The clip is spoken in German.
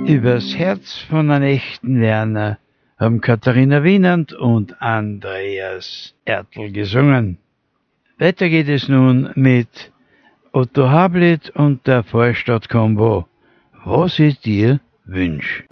Übers Herz von einem echten Werner haben Katharina Wienand und Andreas Ertl gesungen. Weiter geht es nun mit Otto Hablit und der Vorstadt-Combo. Was ich dir wünsch.